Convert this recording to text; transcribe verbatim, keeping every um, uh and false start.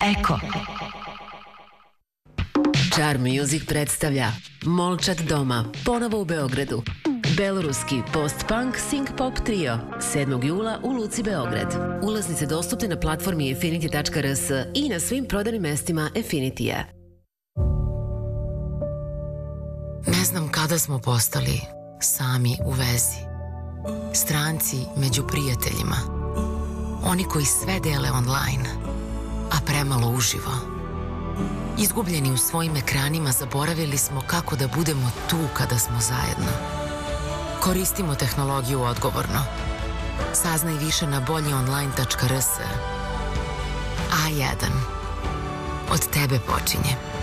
Eko. Charm Music predstavlja Molčat doma, ponovo u Beogradu. Beloruski post-punk sync-pop trio, sedmog jula u Luci Beograd. Ulaznice dostupne na platformi Affinity tačka r s i na svim prodajnim mestima Affinity-a. Ne znam kada smo postali sami u vezi. Stranci među prijateljima. Oni koji sve dele online, a premalo uživo. Izgubljeni u svojim ekranima, zaboravili smo kako da budemo tu kada smo zajedno. Koristimo tehnologiju odgovorno. Saznaj više na bolji online tačka r s. A jedan. Od tebe počinje.